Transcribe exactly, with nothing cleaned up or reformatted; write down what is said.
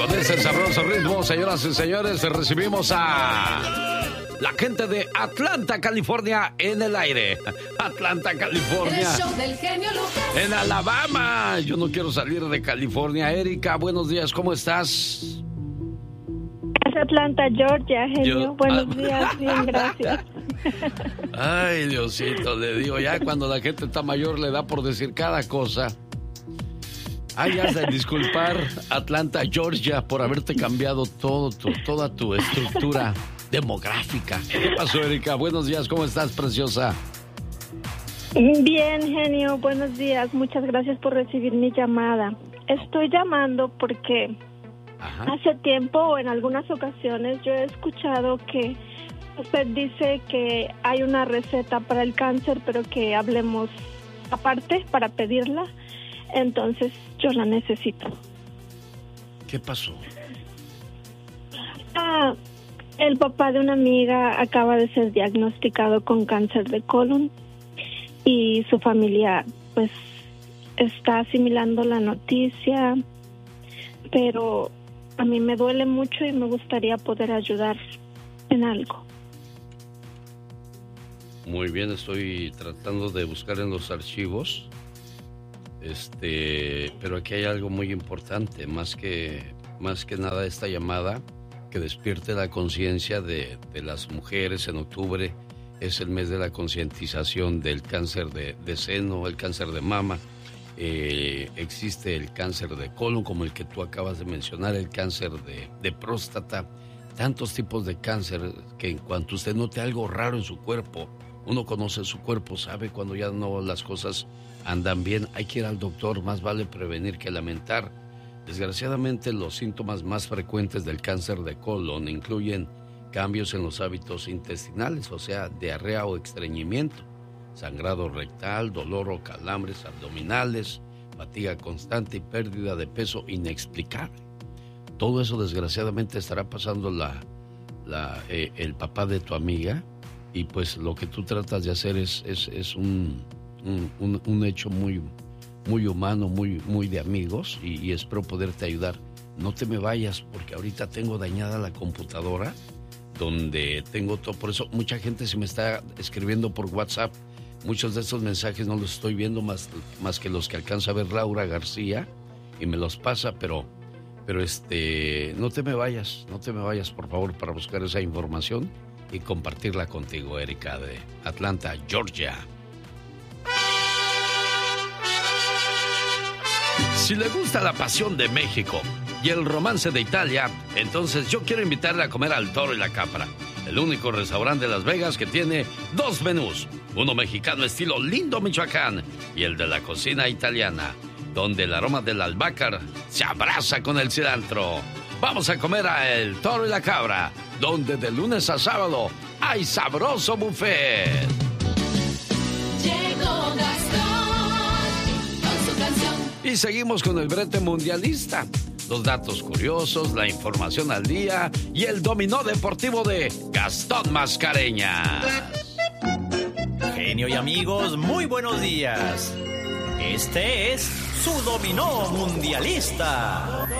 Con ese sabroso ritmo, señoras y señores, recibimos a la gente de Atlanta, California, en el aire. Atlanta, California. El show del genio Lucas. En Alabama. Yo no quiero salir de California. Erika, buenos días, ¿cómo estás? Es Atlanta, Georgia, genio. Yo... Buenos ah. días, bien, gracias. Ay, Diosito, le digo, ya cuando la gente está mayor le da por decir cada cosa. Ay, has de disculpar, Atlanta, Georgia, por haberte cambiado todo, tu, toda tu estructura demográfica. ¿Qué pasó, Erika? Buenos días, ¿cómo estás, preciosa? Bien, genio, buenos días. Muchas gracias por recibir mi llamada. Estoy llamando porque Ajá. hace tiempo o en algunas ocasiones yo he escuchado que usted dice que hay una receta para el cáncer, pero que hablemos aparte para pedirla. Entonces, yo la necesito. ¿Qué pasó? Ah, el papá de una amiga acaba de ser diagnosticado con cáncer de colon y su familia, pues, está asimilando la noticia, pero a mí me duele mucho y me gustaría poder ayudar en algo. Muy bien, estoy tratando de buscar en los archivos. Este, pero aquí hay algo muy importante, más que, más que nada esta llamada que despierte la conciencia de, de las mujeres. En octubre es el mes de la concientización del cáncer de, de seno, el cáncer de mama. Eh, existe el cáncer de colon, como el que tú acabas de mencionar, el cáncer de, de próstata, tantos tipos de cáncer que en cuanto usted note algo raro en su cuerpo, uno conoce su cuerpo, sabe cuando ya no las cosas andan bien, hay que ir al doctor, más vale prevenir que lamentar. Desgraciadamente, los síntomas más frecuentes del cáncer de colon incluyen cambios en los hábitos intestinales, o sea, diarrea o estreñimiento, sangrado rectal, dolor o calambres abdominales, fatiga constante y pérdida de peso inexplicable. Todo eso, desgraciadamente, estará pasando la, la, eh, el papá de tu amiga, y pues lo que tú tratas de hacer es, es, es un... Un, un, un hecho muy, muy humano, muy, muy de amigos, y, y espero poderte ayudar. No te me vayas, porque ahorita tengo dañada la computadora, donde tengo todo. Por eso mucha gente se me está escribiendo por WhatsApp. Muchos de estos mensajes no los estoy viendo más, más que los que alcanza a ver Laura García, y me los pasa, pero, pero este, no te me vayas, no te me vayas, por favor, para buscar esa información y compartirla contigo, Erika, de Atlanta, Georgia. Si le gusta la pasión de México y el romance de Italia, entonces yo quiero invitarle a comer al Toro y la Capra, el único restaurante de Las Vegas que tiene dos menús, uno mexicano estilo Lindo, Michoacán, y el de la cocina italiana, donde el aroma del albahaca se abraza con el cilantro. Vamos a comer a El Toro y la Cabra, donde de lunes a sábado hay sabroso buffet. Llegó Gastón con su canción. Y seguimos con el brete mundialista. Los datos curiosos, la información al día y el dominó deportivo de Gastón Mascareñas. Genio y amigos, muy buenos días. Este es su dominó mundialista.